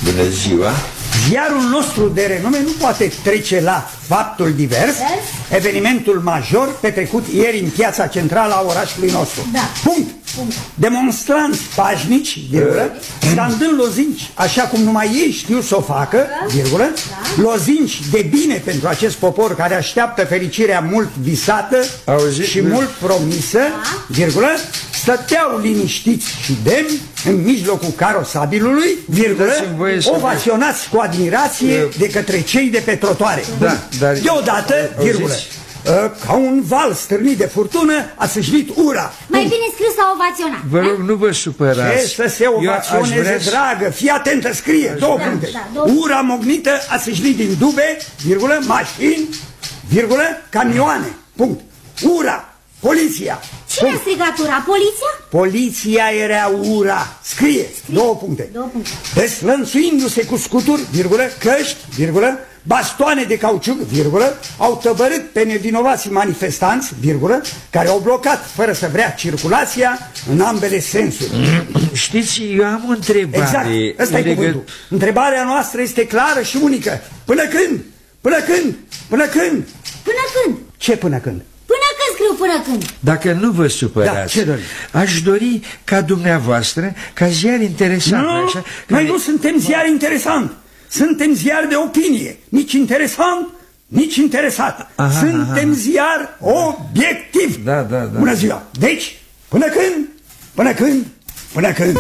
Bună ziua! Ziarul nostru de renume nu poate trece la faptul divers, evenimentul major petrecut ieri în piața centrală a orașului nostru. Punct. Demonstranți pașnici, virgulă, scandând lozinci, așa cum numai ei știu să o facă, virgulă, lozinci de bine pentru acest popor care așteaptă fericirea mult visată și mult promisă, virgulă, stăteau liniștiți și demni în mijlocul carosabilului, virgulă, ovaționați cu admirație de către cei de pe trotuare. Deodată, virgulă, ca un val stârnit de furtună, a sâșnit ura. Mai bine scris sau ovaționat. Vă rog, nu vă supărați. Ce să se ovaționeze, dragă? Fii atentă, scrie, două puncte. Ura mognită a sâșnit din dube, virgulă, mașini, virgulă, camioane, punct. Ura, poliția. Cine a strigat ura? Poliția? Poliția era ura. Scrie, două puncte. Deslănțuindu-se cu scuturi, virgulă, căști, virgulă, bastoane de cauciuc, virgulă, au tăbărât pe nevinovații manifestanți, virgulă, care au blocat fără să vrea circulația în ambele sensuri. Știți, eu am o întrebare. Exact, ăsta e cuvântul. Întrebarea noastră este clară și unică. Până când? Până când? Până când? Până când? Ce până când? Până când scriu până când? Dacă nu vă supărați, aș dori ca dumneavoastră, ca ziar interesant. Nu, așa, noi nu suntem ziar interesant. Suntem ziar de opinie. Nici interesant, nici interesat. Suntem ziar obiectiv. Bună ziua. Deci, până când? Până când? Până când?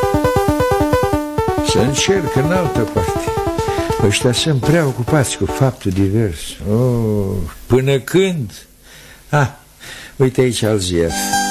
Să încerc în altă parte. Ăștia sunt prea ocupați cu faptul divers. Până când? Uite aici al ziar.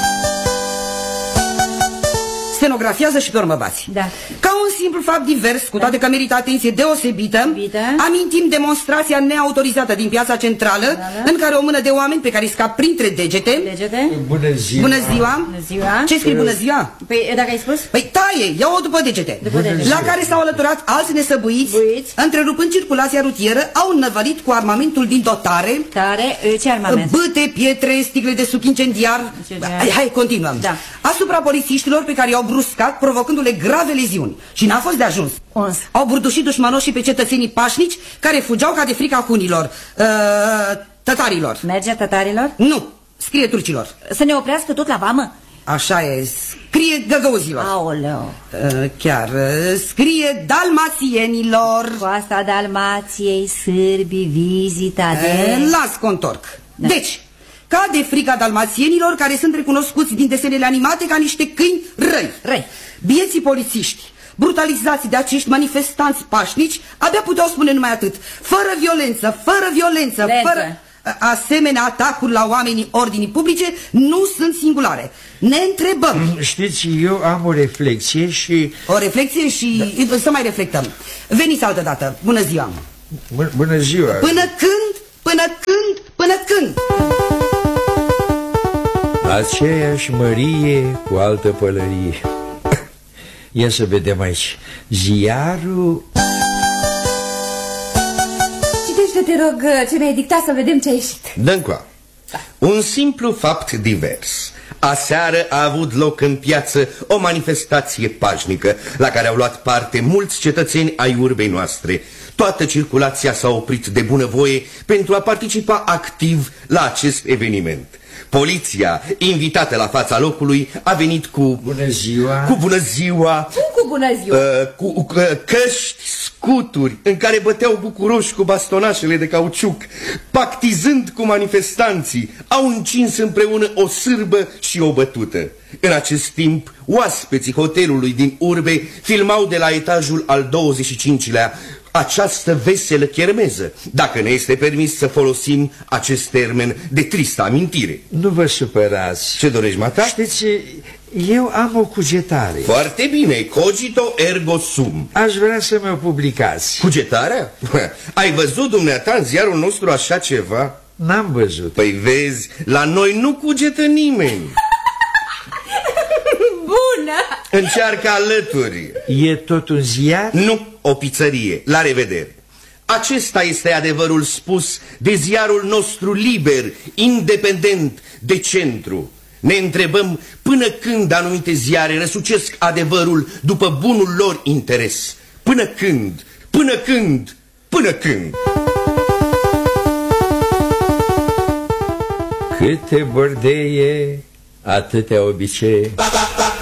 Stenografiază și pe urmă bați. Ca un simplu fapt divers, cu toate că merită atenție deosebită, amintim demonstrația neautorizată din piața centrală, în care o mână de oameni pe care îi scap printre degete. Bună ziua. Bună ziua. Ce scrii bună ziua? Păi, dacă ai spus? Păi taie, ia-o după degete. La care s-au alăturat alți nesăbuiți, întrerupând circulația rutieră, au năvălit cu armamentul din dotare. Ce armament? Bâte, pietre, sticle de suc incendiar. Hai, continuăm. Asupra polițiștilor pe care i-au bruscat, provocându-le grave leziuni. Și n-a fost de ajuns. Au burdușit dușmanoșii pe cetățenii pașnici care fugeau ca de frica hunilor. Tătarilor. Merge tătarilor? Nu, scrie turcilor. Să ne oprească tot la vamă? Așa e, scrie găgăuzilor. Aoleu. Chiar, scrie dalmațienilor. Coasta Dalmației, sârbii, vizita de... Las contorc. Deci, ca de frica dalmațienilor, care sunt recunoscuți din desenele animate ca niște câini răi. Bieții polițiști, brutalizați de acești manifestanți pașnici, abia puteau spune numai atât: fără violență, fără violență, fără... Asemenea atacuri la oamenii ordinii publice nu sunt singulare. Ne întrebăm. Știți, eu am o reflexie și... O reflexie și... Să mai reflectăm. Veniți altă dată. Bună ziua. Bună ziua. Până când? Până când? Până când? Aceeași mărie cu altă pălărie. Ia să vedem aici. Ziarul... Citește, te rog, ce mi-ai dictat să vedem ce a ieșit. Dă-ncoa. Un simplu fapt divers. Aseară a avut loc în piață o manifestație pașnică la care au luat parte mulți cetățeni ai urbei noastre. Toată circulația s-a oprit de bunăvoie pentru a participa activ la acest eveniment. Poliția, invitată la fața locului, a venit cu... Bună ziua! Cu bună ziua! Cu bună ziua! Cu căști, scuturi, în care băteau bucuroși cu bastonașele de cauciuc. Pactizând cu manifestanții, au încins împreună o sârbă și o bătută. În acest timp, oaspeții hotelului din urbe filmau de la etajul al 25-lea această veselă chermeză, dacă ne este permis să folosim acest termen de tristă amintire. Nu vă supărați. Ce dorești, mata? Știți, eu am o cugetare. Foarte bine, cogito ergo sum. Aș vrea să mă publicați. Cugetarea? Ai văzut dumneata în ziarul nostru așa ceva? N-am văzut. Păi vezi, la noi nu cugetă nimeni. Bună! Încearcă alături. E tot un ziar? Nu, o pizzărie. La revedere. Acesta este adevărul spus de ziarul nostru liber, independent, de centru. Ne întrebăm până când anumite ziare răsucesc adevărul după bunul lor interes. Până când? Până când? Până când? Câte bordeie, atâtea obicei.